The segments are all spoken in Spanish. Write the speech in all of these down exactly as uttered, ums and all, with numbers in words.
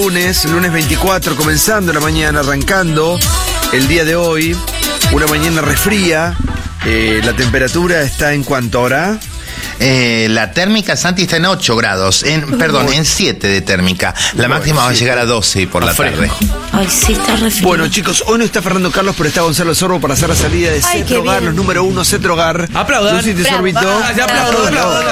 Lunes, lunes veinticuatro, comenzando la mañana, arrancando el día de hoy, una mañana resfría, eh, la temperatura está en cuánto ahora. Eh, la térmica, Santi, está en ocho grados, en, perdón, en siete de térmica. La bueno, máxima va a llegar a doce por la tarde. Ay, sí, está re frío. Bueno, chicos, hoy no está Fernando Carlos, pero está Gonzalo Sorbo para hacer la salida de Cetrogar, los número uno, Cetrogar. Aplaudan. Lucite Sorbito. Ah, ya aplaudo, aplaudo.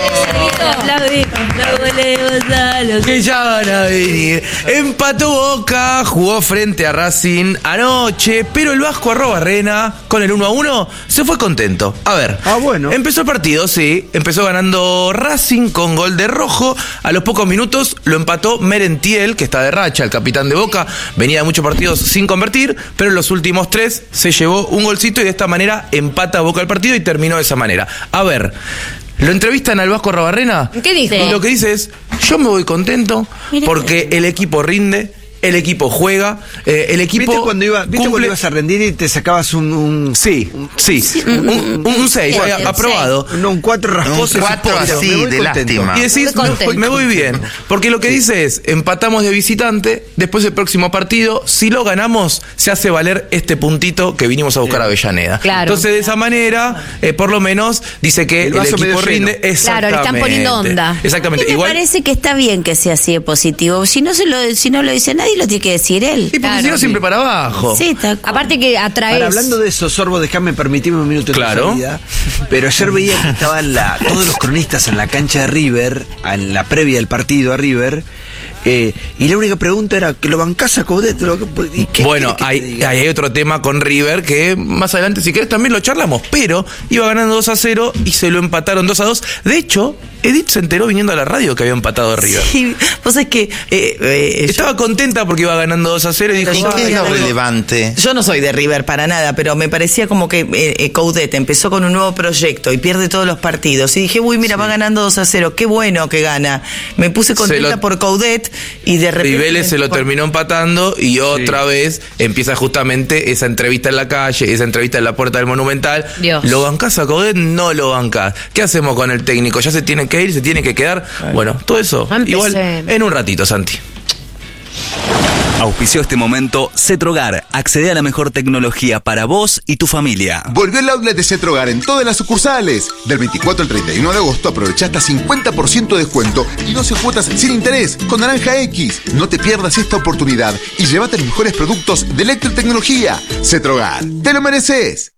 Que ya van a venir. Empató Boca, jugó frente a Racing anoche, pero el Vasco Arrobarrena, con el uno a uno, se fue contento. A ver. Ah, bueno. Empezó el partido, sí. Empezó ganando Racing con gol de Rojo. A los pocos minutos lo empató Merentiel, que está de racha, el capitán de Boca. Venía de muchos partidos sin convertir, pero en los últimos tres se llevó un golcito y de esta manera empata Boca el partido y terminó de esa manera. A ver, lo entrevistan al Vasco Arrobarrena. ¿Qué dijo? Y lo que dice es, yo me voy contento porque el equipo rinde. El equipo juega, eh, el equipo ¿Viste cuando, iba, ¿viste cumple... cuando ibas a rendir y te sacabas un... un sí, un, sí, un seis, aprobado. No, un cuatro rasposo. Un cuatro así, de lástima. Y decís, me voy, me voy bien. Porque lo que dice es, empatamos de visitante, después el próximo partido, si lo ganamos, se hace valer este puntito que vinimos a buscar a Avellaneda. Claro. Entonces, de esa manera, eh, por lo menos, dice que el, el equipo rinde. Claro, le están poniendo onda. Exactamente. A mí me Igual, parece que está bien que sea así de positivo. Si no, se lo, si no lo dice nadie, lo tiene que decir él. Y porque claro, si no, siempre para abajo. Sí, tal cual. Aparte que atraes. Ahora, hablando de eso, Sorbo, déjame permitirme un minuto de claro. salida. Pero ayer veía que estaban la, todos los cronistas en la cancha de River, en la previa del partido a River. Eh, y la única pregunta era que lo bancás a Coudet. Bueno, hay, hay otro tema con River que más adelante, si querés, también lo charlamos. Pero iba ganando dos a cero y se lo empataron dos a dos. De hecho, Edith se enteró viniendo a la radio que había empatado a River. Sí, vos sabés que... Eh, eh, Estaba yo, contenta porque iba ganando dos a cero y dijo... ¿Y qué es lo relevante? Yo no soy de River para nada, pero me parecía como que eh, eh, Coudet empezó con un nuevo proyecto y pierde todos los partidos. Y dije, uy, mira, sí. va ganando dos a cero. Qué bueno que gana. Me puse contenta lo... por Coudet y de repente... Y Vélez se lo terminó empatando y otra sí. vez empieza justamente esa entrevista en la calle, esa entrevista en la puerta del Monumental. Dios. ¿Lo bancás a Coudet? No lo bancás. ¿Qué hacemos con el técnico? ¿Ya se tiene que ir? ¿Se tiene que quedar? Bueno, bueno todo eso Empecé. igual en un ratito, Santi. Auspició este momento Cetrogar. Accede a la mejor tecnología para vos y tu familia. Volvió el outlet de Cetrogar en todas las sucursales. Del veinticuatro al treinta y uno de agosto aprovecha hasta cincuenta por ciento de descuento y doce cuotas sin interés con Naranja X. No te pierdas esta oportunidad y llévate los mejores productos de electrotecnología. Cetrogar, te lo mereces.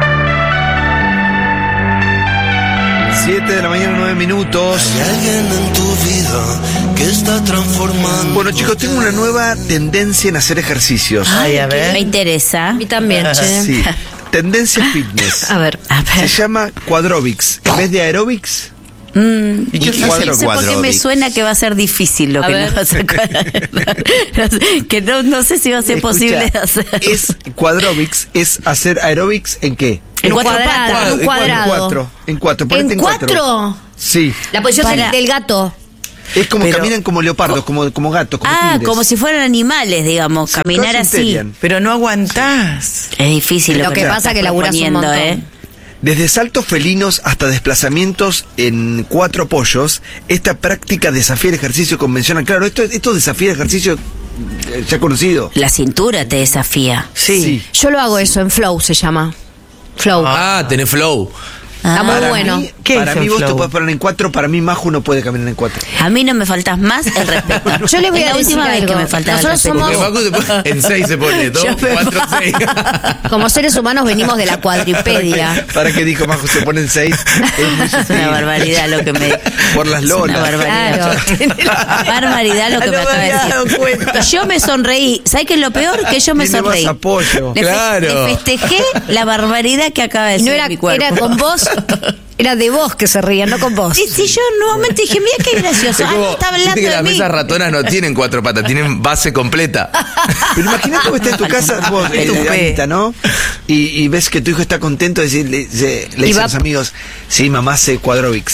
siete de la mañana, nueve minutos. Hay alguien en tu vida que está transformando. Bueno, chicos, tengo una nueva tendencia en hacer ejercicios. Ay, a ver. Me interesa. A mí también, che. Sí. Tendencia fitness. A ver, a ver. Se llama Quadrobics. En vez de aerobics. Mm. ¿Y qué es no sé por qué me suena que va a ser difícil lo a que ver. no va a ser que no, no sé si va a ser Escucha, posible hacer. Es Quadrobics, es hacer aerobics ¿en qué? En, en cuatro patas, en un cuadrado. En cuatro. En cuatro. ¿En, en cuatro? cuatro? Sí. La posición Para. del gato. Es como pero, caminan como leopardos, como, como gatos, como Ah, tigres. como si fueran animales, digamos, sí, caminar así. Pero no aguantás. Sí. Es difícil lo, lo que, que pasa que laburás un montón. ¿eh? Desde saltos felinos hasta desplazamientos en cuatro apoyos, esta práctica desafía el ejercicio convencional. Claro, esto, esto desafía el ejercicio ya conocido. La cintura te desafía. Sí. sí. Yo lo hago eso, en flow se llama. Flow. Ah, tenés flow. Está muy para bueno. Mí, para mí vos flow? te puedes poner en cuatro, para mí Maju no puede caminar en cuatro. A mí no me faltas más el respeto. Yo les voy es a la decir última algo. vez que me faltaba Nosotros el respeto. somos... Se pone, en seis se pone, dos, cuatro, seis. Como seres humanos venimos de la cuadripedia. ¿Para qué, para qué dijo Maju se pone en seis? Es, es una barbaridad lo que me... Por las lolas. Una barbaridad. Claro. Barbaridad lo que no me acaba de decir. Cuenta. Yo me sonreí. ¿Sabes qué es lo peor? Que yo me sonreí. Más apoyo. Le, claro. le festejé la barbaridad que acaba de decir no era, mi cuerpo. Era con vos... Era de vos que se reían, no con vos. Sí, sí, yo nuevamente dije, mira qué gracioso. Es como, ah, está hablando que de las mí. mesas ratonas no tienen cuatro patas, tienen base completa. Pero imagínate que estás en tu casa, vos, eh, Anita, ¿no? Y, y ves que tu hijo está contento, y le, le, le dicen a los amigos, sí, mamá hace Quadrobics.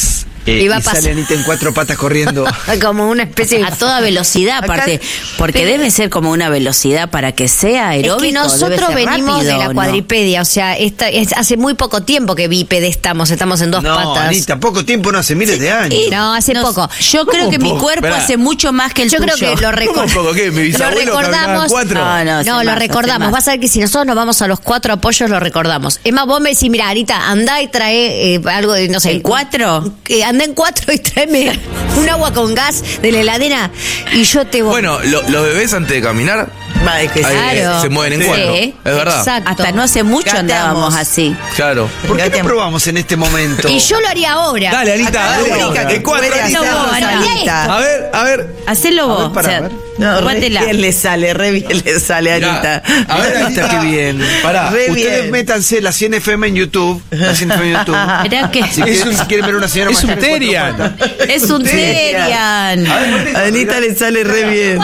Eh, Iba a y sale pasar. Anita en cuatro patas corriendo. Como una especie de... A toda velocidad, Acá- aparte. Porque debe ser como una velocidad para que sea Es aeróbico. que nosotros debe ser venimos rápido, de la ¿no? cuadripedia, o sea, esta, es, hace muy poco tiempo que bípede estamos, estamos en dos No, patas. Anita, poco tiempo, no hace miles de años. Y- No, hace no, poco. Yo creo que mi poco? cuerpo Esperá. hace mucho más que el Yo tuyo. creo que lo, recor- ¿Cómo poco? ¿Qué? Mi lo bisabuelo caminaba recordamos. cuatro. No, no, hace No, lo más, hace recordamos. más. Vas a ver que si nosotros nos vamos a los cuatro apoyos, lo recordamos. Es más, vos me decís, mira, Anita, andá y trae eh, algo de, no sé. ¿En cuatro? Eh, andá en cuatro y tráeme un agua con gas de la heladera y yo te voy. Bueno, lo- los bebés antes de caminar Va, es que ahí, Claro. se mueven en Sí, cuatro. Es verdad. exacto. Hasta no hace mucho Gateamos. andábamos así. Claro. ¿Por qué no Gateamos. probamos en este momento? Y yo lo haría ahora. Dale, Anita, Acá dale. la única que En cuatro, puede Anita. hacerlo No, es Ana. Anita. A ver, a ver. Hacelo A ver, vos. para o sea, ver. No, re jugátela. bien le sale, re bien le sale, Mirá, Anita. a ver, Anita, qué bien. Pará. Re Ustedes bien. métanse la cien F M en YouTube. La cien F M en YouTube. Mirá que Si quieren, si quieren ver una señora Es un mayor en cuatro Terian. patas. es un Terian. A Anita le sale re bien.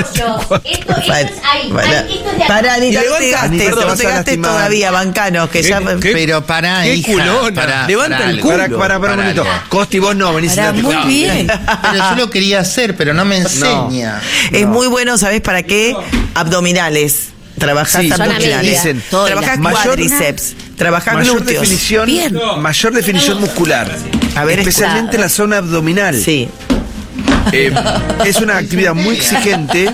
Para, para, para, Anita, Y no te levanta- gastes, Anita, te no vas te a gastes lastimar. todavía, bancanos, que ya... ¿Qué? Pero pará, qué hija. culona. Pará, Levanta pará, el le- culo. Para, para, para un Pará, momento. le- Costi, vos no, venís Pará, a muy bien. Pero yo lo quería hacer, pero no me enseña. Es muy bueno, ¿sabes para qué? Abdominales. Trabajás Sí, son abdominales. amigas. dicen, Trabajás mayor- cuádriceps. Trabajás Mayor glúteos. definición, Bien. mayor definición muscular. A ver, especialmente en la zona abdominal. Sí. Eh, es una actividad muy exigente.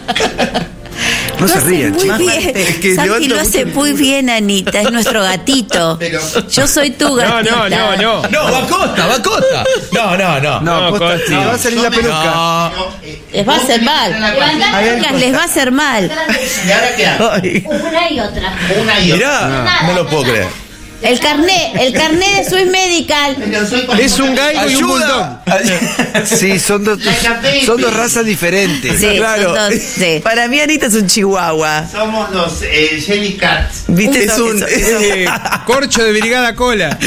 No se rían, Muy chicos. bien. Es que Santi levanta lo hace mucho- muy bien, Anita. Es nuestro gatito. Yo soy tu No, gatita. no, no, no. No, va Costa, va Costa. No, no, no. No, No, Costa, Costi. te va a salir la peluca. No. Les va a hacer mal. Chicas, les va a hacer mal. ¿Y ahora qué hago? Ay. Una y otra. Una y otra. Mirá, no lo puedo creer. El carnet, el carnet de Swiss Medical. Pero soy como- Es un galgo y un bulldog. Sí, son dos, son dos razas diferentes. Sí, Claro. son dos, sí. Para mí, Anita es un chihuahua. Somos los eh, Jellycats. ¿Viste? Es eso- un- eso- eso- Eh, corcho de Brigada Cola.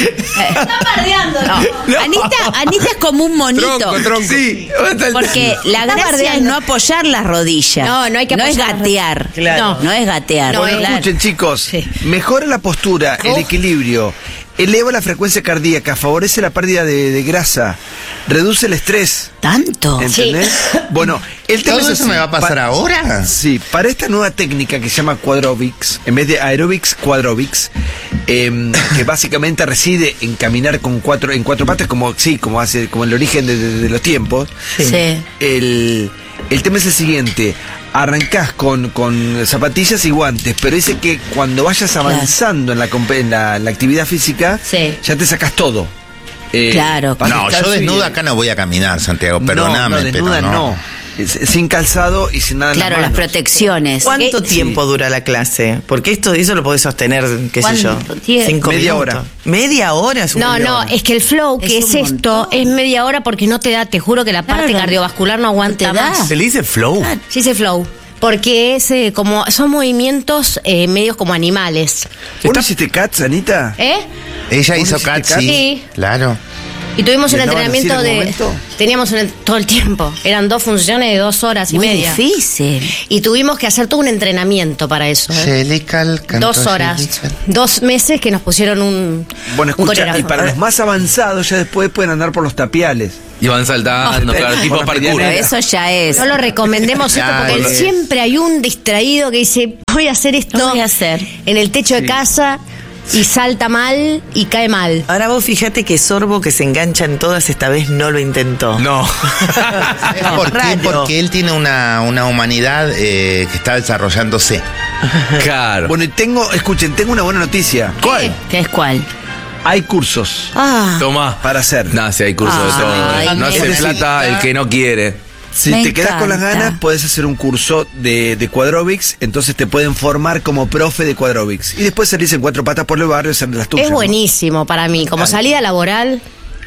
No. Anita, Anita es como un monito. Tronco, tronco. Sí, ¿dónde está el- Porque la Está gracia es bardeando. no apoyar las rodillas. No, no hay que No es apoyar las gatear. Claro. No, no es gatear. No, Bueno, claro. escuchen, chicos. Sí. Mejora la postura, el equilibrio, eleva la frecuencia cardíaca, favorece la pérdida de, de grasa, reduce el estrés. ¿Tanto? ¿Entendés? Bueno, el tema ¿Todo es eso así. me va a pasar Pa- ahora? Sí, para esta nueva técnica que se llama Quadrobics, en vez de Aerobics, Quadrobics, eh, que básicamente reside en caminar con cuatro, en cuatro patas, como sí, como hace, como el origen de, de- de los tiempos. Sí. El, el tema es el siguiente. Arrancás con, con zapatillas y guantes, pero dice que cuando vayas avanzando en, la, comp- en, la, en la actividad física, Sí. ya te sacas todo. Eh, Claro. vas No, yo descalzo y- desnuda acá no voy a caminar, Santiago. Perdóname, no, no, desnuda pero no. no. Es- Sin calzado y sin nada en Claro, las las manos. protecciones. ¿Cuánto Eh, tiempo dura la clase? Porque esto eso lo podés sostener, qué sé yo, ¿Cuánto tiempo? cinco Media minutos. hora. ¿Media hora es un No, no, montón. es que el flow, que Es es, un esto, montón. es media hora porque no te da, te juro que la parte Claro. cardiovascular no aguanta No te da. más. ¿Se le dice flow? Sí, dice flow. Porque es eh, como, son movimientos eh, medios como animales. ¿Vos no hiciste cats, Anita? ¿Eh? Ella ¿Vos hizo hiciste cat, cat? sí. Sí. Claro. Y tuvimos ¿Y un andaban así entrenamiento en de. el momento? Teníamos un, todo el tiempo. Eran dos funciones de dos horas y Muy media. difícil. Y tuvimos que hacer todo un entrenamiento para eso. ¿eh? Jellical, cantó Dos horas. Jellical. Dos meses que nos pusieron un. Bueno, un escucha, coreógrafo. y para los más avanzados ya después pueden andar por los tapiales. Y van saltando, claro, tipo Bueno, parkour. Pero eso ya es. No lo recomendemos esto Claro, porque es. siempre hay un distraído que dice, voy a hacer esto Lo voy a hacer. en el techo de casa y salta mal y cae mal. Ahora vos fíjate que Sorbo, que se engancha en todas, esta vez no lo intentó. No. ¿Sabes No, por qué? raro. Porque él tiene una, una humanidad eh, que está desarrollándose. Claro. Bueno, y tengo, escuchen, tengo una buena noticia. ¿Cuál? ¿Qué es cuál? Hay cursos Ah, Tomá. para hacer. No, si hay curso de Ay, todo. No me hace encanta. plata el que no quiere. Si Me te quedas con las encanta. ganas, puedes hacer un curso de, de Quadrobics, entonces te pueden formar como profe de Quadrobics. Y después salís en cuatro patas por el barrio y hacer las tuyas. Es ¿no? buenísimo para mí. Como Claro. salida laboral,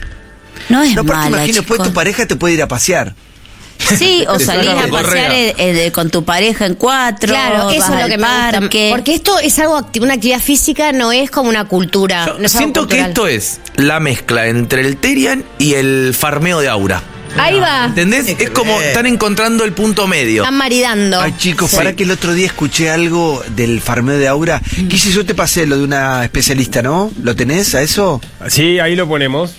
no es No, porque mala, imagino, después chicos. tu pareja te puede ir a pasear. Sí, o Te salir sacan a de pasear correa. eh, eh, con tu pareja en cuatro. claro, vas eso es lo al que me gusta. parque. Porque esto es algo, acti- una actividad física, no es como una cultura. Yo no es algo siento que cultural. esto es la mezcla entre el Terian y el farmeo de aura. Ahí va. ¿Entendés? Tiene que Es como ver. están encontrando el punto medio. Están maridando. Ay, chicos, Sí. para que el otro día escuché algo del farmeo de aura. Guille, yo te pasé lo de una especialista, ¿no? ¿Lo tenés a eso? Sí, ahí lo ponemos.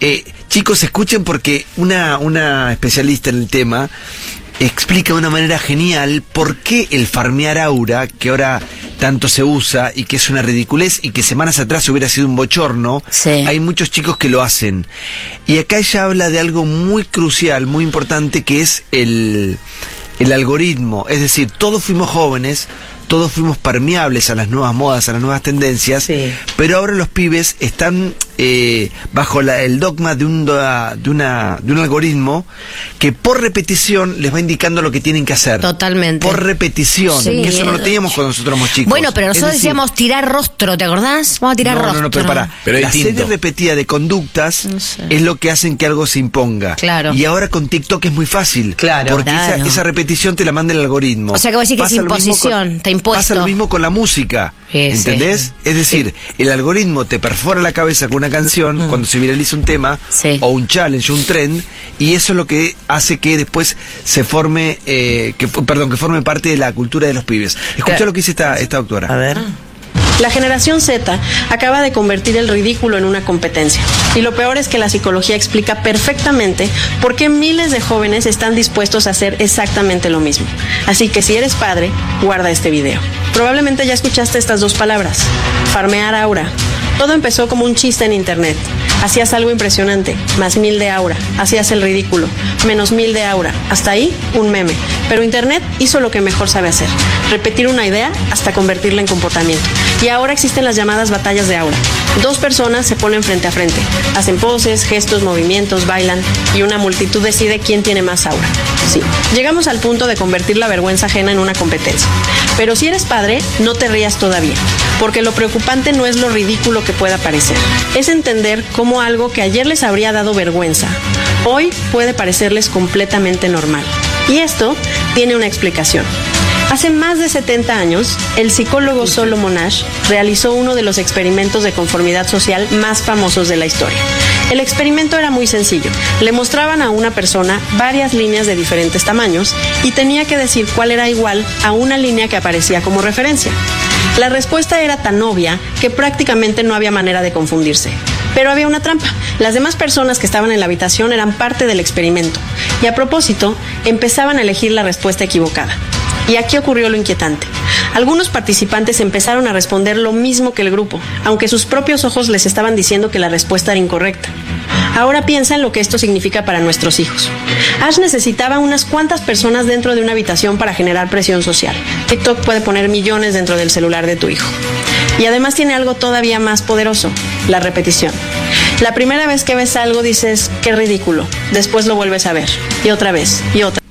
Eh, chicos, escuchen porque una, una especialista en el tema explica de una manera genial por qué el farmear aura, que ahora tanto se usa y que es una ridiculez y que semanas atrás hubiera sido un bochorno, Sí. hay muchos chicos que lo hacen. Y acá ella habla de algo muy crucial, muy importante, que es el, el algoritmo. Es decir, todos fuimos jóvenes, todos fuimos permeables a las nuevas modas, a las nuevas tendencias, Sí. pero ahora los pibes están eh, bajo la, el dogma de un, de, una, de un algoritmo que por repetición les va indicando lo que tienen que hacer. Totalmente. Por repetición. Sí. Que eso no lo teníamos cuando nosotros éramos chicos. Bueno, pero Es nosotros decir, decíamos tirar rostro, ¿te acordás? Vamos a tirar no, rostro. no, no, pero para. Pero es la distinto. serie repetida de conductas No sé. es lo que hacen que algo se imponga. Claro. Y ahora con TikTok es muy fácil. Claro. Porque Claro. Esa, esa repetición te la manda el algoritmo. O sea que vos decís que es Pasa lo mismo imposición, con- está impuesto. Pasa lo mismo con la música. Sí, sí. ¿Entendés? Es decir, el algoritmo te perfora la cabeza con una canción cuando se viraliza un tema Sí. o un challenge, un trend, y eso es lo que hace que después se forme, eh, que, perdón, que forme parte de la cultura de los pibes. Escucha Claro. lo que dice esta, esta doctora. A ver. La generación Z acaba de convertir el ridículo en una competencia. Y lo peor es que la psicología explica perfectamente por qué miles de jóvenes están dispuestos a hacer exactamente lo mismo. Así que si eres padre, guarda este video. Probablemente ya escuchaste estas dos palabras. Farmear aura. Todo empezó como un chiste en internet. Hacías algo impresionante, más mil de aura. Hacías el ridículo, menos mil de aura. Hasta ahí, un meme. Pero internet hizo lo que mejor sabe hacer. Repetir una idea hasta convertirla en comportamiento. Y ahora existen las llamadas batallas de aura. Dos personas se ponen frente a frente. Hacen poses, gestos, movimientos, bailan. Y una multitud decide quién tiene más aura. Sí, llegamos al punto de convertir la vergüenza ajena en una competencia. Pero si eres padre, no te rías todavía. Porque lo preocupante no es lo ridículo que pueda parecer. Es entender cómo algo que ayer les habría dado vergüenza, hoy puede parecerles completamente normal. Y esto tiene una explicación. Hace más de setenta años, el psicólogo Solomon Asch realizó uno de los experimentos de conformidad social más famosos de la historia. El experimento era muy sencillo. Le mostraban a una persona varias líneas de diferentes tamaños y tenía que decir cuál era igual a una línea que aparecía como referencia. La respuesta era tan obvia que prácticamente no había manera de confundirse. Pero había una trampa. Las demás personas que estaban en la habitación eran parte del experimento. Y a propósito, empezaban a elegir la respuesta equivocada. Y aquí ocurrió lo inquietante. Algunos participantes empezaron a responder lo mismo que el grupo, aunque sus propios ojos les estaban diciendo que la respuesta era incorrecta. Ahora piensa en lo que esto significa para nuestros hijos. Ash necesitaba unas cuantas personas dentro de una habitación para generar presión social. TikTok puede poner millones dentro del celular de tu hijo. Y además tiene algo todavía más poderoso, la repetición. La primera vez que ves algo dices, qué ridículo. Después lo vuelves a ver. Y otra vez, y otra.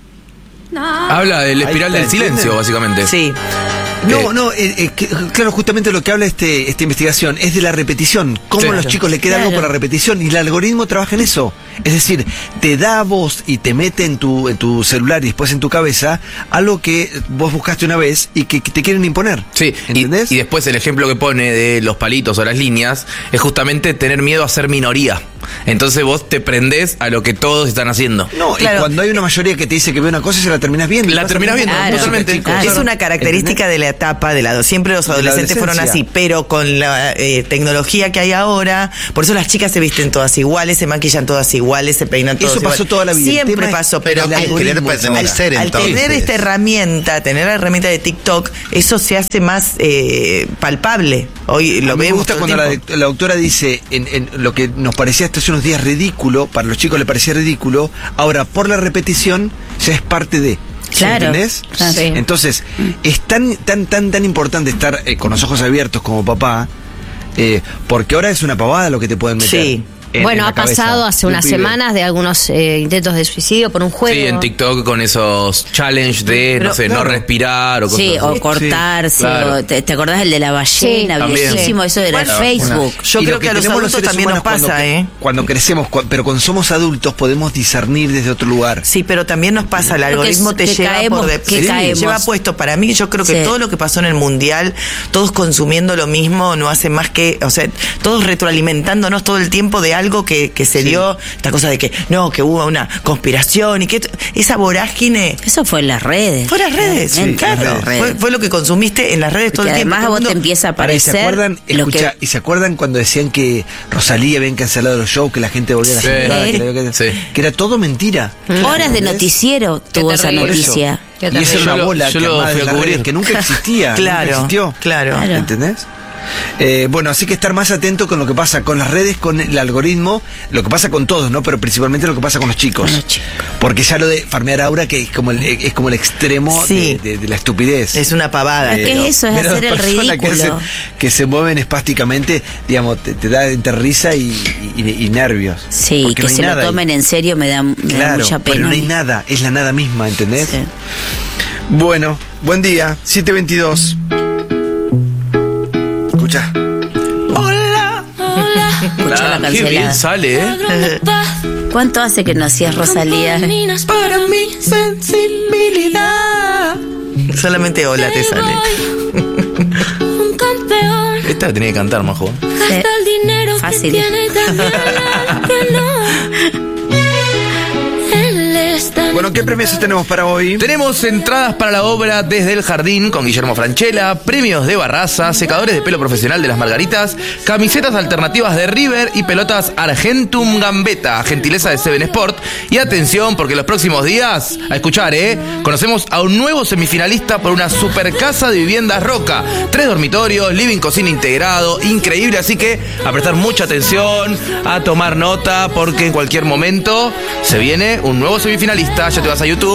Habla del espiral Ahí del está, silencio, ¿entienden? básicamente. Sí. No, no, eh, eh, que- claro, justamente lo que habla este, esta investigación es de la repetición. Cómo Sí. a los chicos le queda Claro. algo por la repetición y el algoritmo trabaja en eso. Es decir, te da a vos y te mete en tu, en tu celular y después en tu cabeza algo que vos buscaste una vez y que, que te quieren imponer. Sí, y, ¿entendés? y después el ejemplo que pone de los palitos o las líneas es justamente tener miedo a ser minoría. Entonces vos te prendés a lo que todos están haciendo. No, Claro. y cuando hay una mayoría que te dice que ve una cosa, se la terminas viendo. La Y pasa terminás lo mismo. viendo, Claro, totalmente. chicos. claro. Es una característica de la etapa de la siempre los De la adolescentes fueron adolescencia. así, pero con la eh, tecnología que hay ahora, por eso las chicas se visten todas iguales, se maquillan todas iguales, se peinan todas Eso pasó iguales. toda la vida. El Siempre tema es- pasó, pero el Al algoritmo querer es pertenecer, al entonces. tener esta herramienta, tener la herramienta de TikTok, eso se hace más eh, palpable. Hoy lo A mí me vemos gusta todo el cuando la, tiempo. la doctora dice en, en lo que nos parecía hasta hace unos días ridículo, para los chicos le parecía ridículo, ahora por la repetición ya es parte de. Claro. ¿Entendés? Claro. Sí. Entonces, es tan, tan, tan, tan importante estar eh, con los ojos abiertos como papá, eh, porque ahora es una pavada lo que te pueden meter. Sí. en- Bueno, en la ha pasado cabeza hace de un unas pibe. semanas de algunos eh, intentos de suicidio por un juego. Sí, en TikTok con esos challenge de, Pero, no sé, claro. no respirar o cosas Sí, así. o cortarse. claro. o te, ¿te acordás el de la ballena? Sí, también. Viejísimo, eso era Bueno, Facebook. Yo Y creo lo que a los tenemos adultos seres también nos humanos pasa, cuando, ¿eh? Cuando crecemos, cu- pero cuando somos adultos podemos discernir desde otro lugar. Sí, pero también nos pasa, el Porque algoritmo es- te que lleva caemos, por de- que sí, caemos. lleva puesto. Para mí, yo creo que Sí. todo lo que pasó en el mundial, todos consumiendo lo mismo, no hace más que, o sea, todos retroalimentándonos todo el tiempo de algo algo que, que se sí. dio, esta cosa de que no, que hubo una conspiración y que esa vorágine. Eso fue en las redes. Fue en las redes, sí, claro. Las redes. Fue, fue lo que consumiste en las redes todo el tiempo. Además a vos te empieza a aparecer. ¿Y se acuerdan, lo escucha, que... ¿y se acuerdan cuando decían que Rosalía habían cancelado los shows, que la gente volvía a la sí. ciudad, que, que, sí. que era todo mentira? Horas de noticiero tuvo esa noticia. Y esa es una bola yo que, lo fui a cubrir. redes, que nunca existía. Claro, nunca existió. Claro. ¿Entendés? Eh, bueno, así que estar más atento con lo que pasa con las redes, con el algoritmo, lo que pasa con todos, ¿no? Pero principalmente lo que pasa con los chicos. Con los chicos. Porque ya lo de farmear aura, que es como el, es como el extremo sí. de, de, de la estupidez. Es una pavada. Eh, ¿Qué es eso? Es hacer el ridículo. Que, hacen, que se mueven espásticamente, digamos, te, te da entre risa y, y, y nervios. Sí, porque que no hay se nada lo tomen ahí. en serio me da, me claro, da mucha pena. Pero no hay nada, es la nada misma, ¿entendés? Sí. Bueno, buen día, siete veintidós. Escucha. Hola. Escucha la Qué cancelada. bien sale, ¿eh? ¿Cuánto hace que no hacías Rosalía? Para mi sensibilidad. Solamente hola te sale. Un campeón. Esta la tenía que cantar, Majo. Sí. Hasta el dinero Fácil. que tiene también que no. Él está. Bueno, ¿qué premios tenemos para hoy? Tenemos entradas para la obra Desde el Jardín con Guillermo Francella, premios de Barraza, secadores de pelo profesional de las Margaritas, camisetas alternativas de River y pelotas Argentum Gambetta, gentileza de Seven Sport. Y atención, porque los próximos días, a escuchar, ¿eh? Conocemos a un nuevo semifinalista por una super casa de viviendas Roca. Tres dormitorios, living, cocina integrado, increíble. Así que a prestar mucha atención, a tomar nota, porque en cualquier momento se viene un nuevo semifinalista. Ya te vas a YouTube.